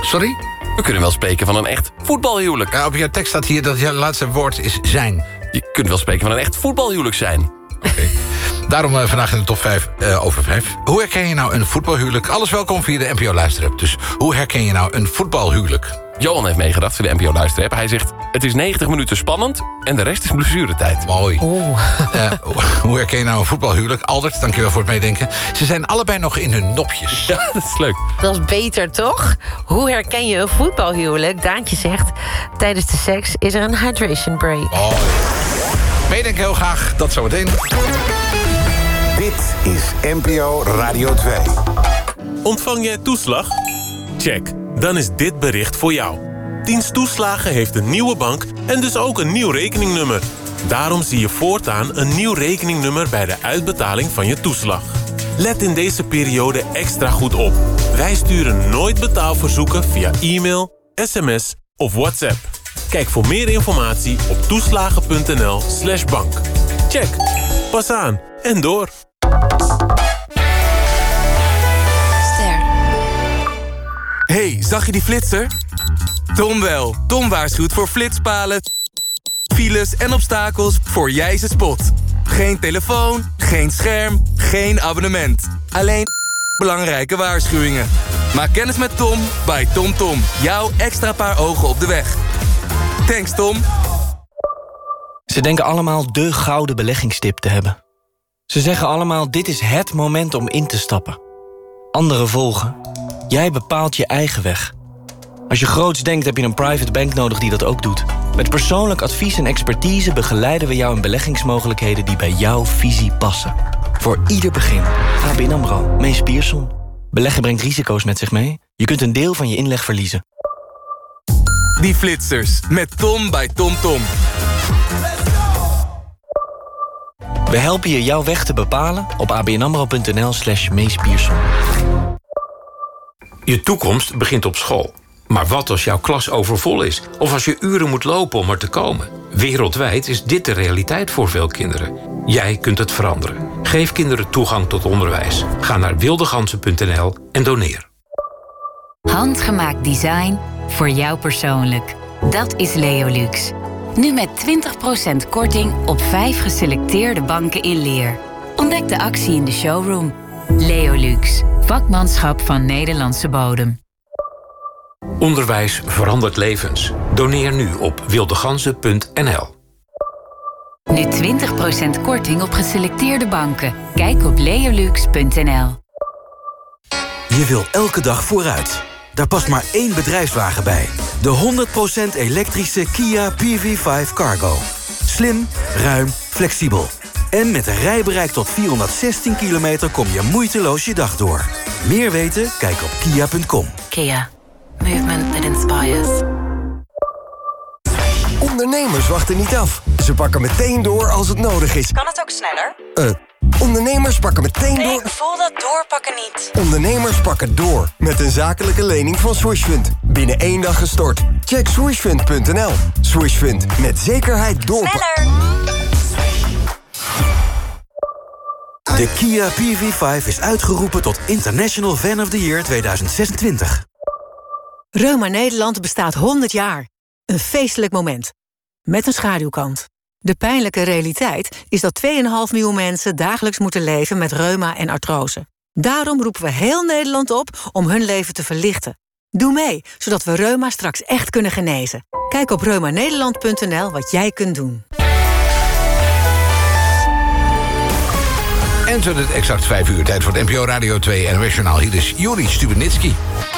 Sorry? We kunnen wel spreken van een echt voetbalhuwelijk. Ja, op jouw tekst staat hier dat je laatste woord is zijn. Je kunt wel spreken van een echt voetbalhuwelijk zijn. Okay. Daarom vandaag in de top 5 over 5. Hoe herken je nou een voetbalhuwelijk? Alles welkom via de NPO Luisterapp. Dus hoe herken je nou een voetbalhuwelijk? Johan heeft meegedacht via de NPO Luisterapp. Hij zegt, het is 90 minuten spannend en de rest is blessuretijd. Mooi. Hoe herken je nou een voetbalhuwelijk? Aldert, dankjewel voor het meedenken. Ze zijn allebei nog in hun nopjes. Ja, dat is leuk. Dat is beter, toch? Hoe herken je een voetbalhuwelijk? Daantje zegt, tijdens de seks is er een hydration break. Mooi. Meedenken heel graag, dat zometeen. Dit is NPO Radio 2. Ontvang jij toeslag? Check. Dan is dit bericht voor jou. Dienst Toeslagen heeft een nieuwe bank en dus ook een nieuw rekeningnummer. Daarom zie je voortaan een nieuw rekeningnummer bij de uitbetaling van je toeslag. Let in deze periode extra goed op. Wij sturen nooit betaalverzoeken via e-mail, sms of WhatsApp. Kijk voor meer informatie op toeslagen.nl/bank. Check. Pas aan en door. Hey, zag je die flitser? Tom wel. Tom waarschuwt voor flitspalen, files en obstakels voor jij ze spot. Geen telefoon, geen scherm, geen abonnement. Alleen belangrijke waarschuwingen. Maak kennis met Tom bij TomTom. Jouw extra paar ogen op de weg. Thanks, Tom. Ze denken allemaal de gouden beleggingstip te hebben. Ze zeggen allemaal, dit is het moment om in te stappen. Anderen volgen. Jij bepaalt je eigen weg. Als je groots denkt, heb je een private bank nodig die dat ook doet. Met persoonlijk advies en expertise begeleiden we jou in beleggingsmogelijkheden die bij jouw visie passen. Voor ieder begin. ABN AMRO. Mees Pierson. Beleggen brengt risico's met zich mee. Je kunt een deel van je inleg verliezen. Die flitsers. Met Tom bij TomTom. We helpen je jouw weg te bepalen op abnamro.nl/Mees Pierson. Je toekomst begint op school. Maar wat als jouw klas overvol is? Of als je uren moet lopen om er te komen? Wereldwijd is dit de realiteit voor veel kinderen. Jij kunt het veranderen. Geef kinderen toegang tot onderwijs. Ga naar wildegansen.nl en doneer. Handgemaakt design voor jou persoonlijk. Dat is Leolux. Nu met 20% korting op 5 geselecteerde banken in leer. Ontdek de actie in de showroom. Leolux. Vakmanschap van Nederlandse bodem. Onderwijs verandert levens. Doneer nu op wildegansen.nl. Nu 20% korting op geselecteerde banken. Kijk op leolux.nl. Je wil elke dag vooruit. Daar past maar één bedrijfswagen bij. De 100% elektrische Kia PV5 Cargo. Slim, ruim, flexibel. En met een rijbereik tot 416 kilometer kom je moeiteloos je dag door. Meer weten? Kijk op kia.com. Kia. Movement that inspires. Ondernemers wachten niet af. Ze pakken meteen door als het nodig is. Kan het ook sneller? Ondernemers pakken meteen door. Ik voel dat doorpakken niet. Ondernemers pakken door. Met een zakelijke lening van Swishfund. Binnen 1 dag gestort. Check swishfund.nl. Swishfund. Met zekerheid doorpakken. Sneller! De Kia PV5 is uitgeroepen tot International Fan of the Year 2026. Reuma Nederland bestaat 100 jaar. Een feestelijk moment. Met een schaduwkant. De pijnlijke realiteit is dat 2,5 miljoen mensen dagelijks moeten leven met reuma en artrose. Daarom roepen we heel Nederland op om hun leven te verlichten. Doe mee, zodat we reuma straks echt kunnen genezen. Kijk op reumanederland.nl wat jij kunt doen. En zo het exact 5 uur tijd voor het NPO Radio 2 NOS Journaal. Hier is Juri Stubenitski.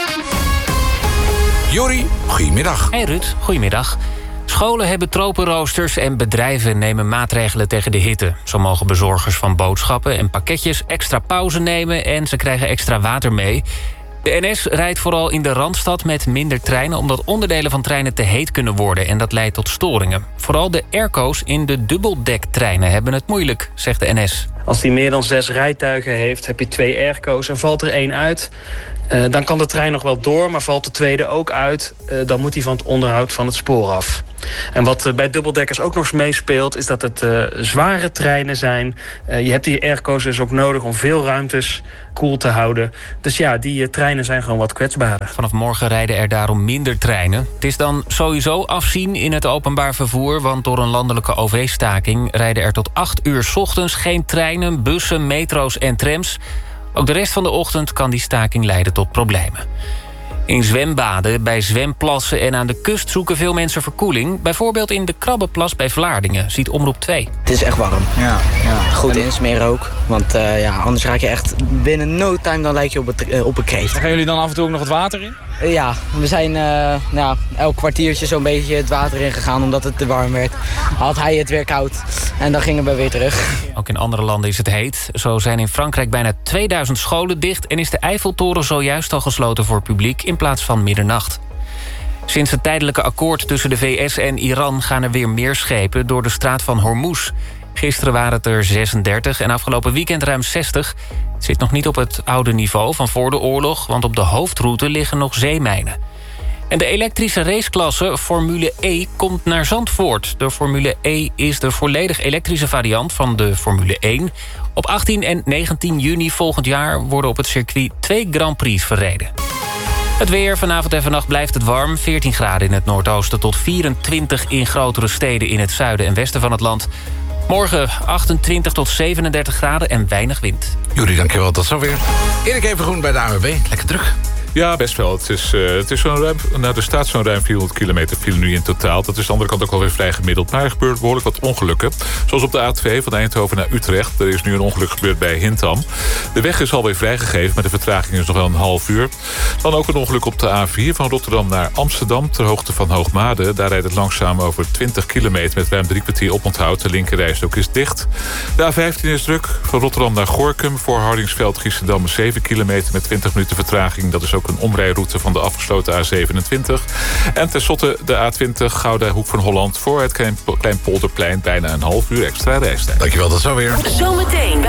Juri, goedemiddag. Hey Ruud, goedemiddag. Scholen hebben tropenroosters en bedrijven nemen maatregelen tegen de hitte. Zo mogen bezorgers van boodschappen en pakketjes extra pauze nemen en ze krijgen extra water mee. De NS rijdt vooral in de Randstad met minder treinen, omdat onderdelen van treinen te heet kunnen worden en dat leidt tot storingen. Vooral de airco's in de dubbeldek-treinen hebben het moeilijk, zegt de NS. Als die meer dan 6 rijtuigen heeft, heb je 2 airco's en valt er 1 uit. Dan kan de trein nog wel door, maar valt de tweede ook uit... dan moet hij van het onderhoud van het spoor af. En wat bij dubbeldekkers ook nog eens meespeelt... is dat het zware treinen zijn. Je hebt die airco's dus ook nodig om veel ruimtes koel te houden. Dus ja, die treinen zijn gewoon wat kwetsbaarder. Vanaf morgen rijden er daarom minder treinen. Het is dan sowieso afzien in het openbaar vervoer... want door een landelijke OV-staking rijden er tot 8 uur 's ochtends... geen treinen, bussen, metro's en trams. Ook de rest van de ochtend kan die staking leiden tot problemen. In zwembaden, bij zwemplassen en aan de kust zoeken veel mensen verkoeling. Bijvoorbeeld in de Krabbenplas bij Vlaardingen, ziet Omroep 2. Het is echt warm. Ja. Goed insmeren ook. Want anders raak je echt binnen no time, dan lijk je op een kreeft. Gaan jullie dan af en toe ook nog het water in? Ja, we zijn elk kwartiertje zo'n beetje het water in gegaan... omdat het te warm werd. Had hij het weer koud en dan gingen we weer terug. Ook in andere landen is het heet. Zo zijn in Frankrijk bijna 2000 scholen dicht... en is de Eiffeltoren zojuist al gesloten voor publiek... in plaats van middernacht. Sinds het tijdelijke akkoord tussen de VS en Iran... gaan er weer meer schepen door de straat van Hormuz. Gisteren waren het er 36 en afgelopen weekend ruim 60. Het zit nog niet op het oude niveau van voor de oorlog... want op de hoofdroute liggen nog zeemijnen. En de elektrische raceklasse Formule E komt naar Zandvoort. De Formule E is de volledig elektrische variant van de Formule 1. Op 18 en 19 juni volgend jaar worden op het circuit 2 Grand Prix verreden. Het weer, vanavond en vannacht blijft het warm. 14 graden in het noordoosten tot 24 in grotere steden... in het zuiden en westen van het land. Morgen 28 tot 37 graden en weinig wind. Juri, dankjewel. Tot zover. Erik Evengroen bij de ANWB. Lekker druk. Ja, best wel. Het is zo'n ruim, er staat zo'n ruim 400 kilometer file nu in totaal. Dat is aan de andere kant ook alweer vrij gemiddeld. Maar er gebeurt behoorlijk wat ongelukken. Zoals op de A2 van Eindhoven naar Utrecht. Er is nu een ongeluk gebeurd bij Hintham. De weg is alweer vrijgegeven, maar de vertraging is nog wel een half uur. Dan ook een ongeluk op de A4 van Rotterdam naar Amsterdam... ter hoogte van Hoogmade. Daar rijdt het langzaam over 20 kilometer... met ruim 3 kwartier oponthoud. De linkerrijstrook is dicht. De A15 is druk. Van Rotterdam naar Gorinchem voor Hardingsveld-Giessendam 7 kilometer met 20 minuten vertraging. Dat is ook een omrijroute van de afgesloten A27. En tenslotte de A20 Gouda Hoek van Holland... voor het Kleinpolderplein bijna een half uur extra reistijd. Dankjewel, dat zo weer. Zometeen bij